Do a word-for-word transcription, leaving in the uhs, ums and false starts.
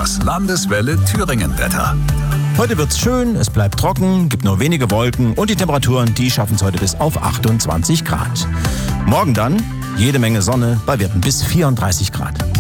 Das Landeswelle Thüringen-Wetter. Heute wird's schön, es bleibt trocken, gibt nur wenige Wolken und die Temperaturen, die schaffen es heute bis auf achtundzwanzig Grad. Morgen dann jede Menge Sonne bei Werten bis vierunddreißig Grad.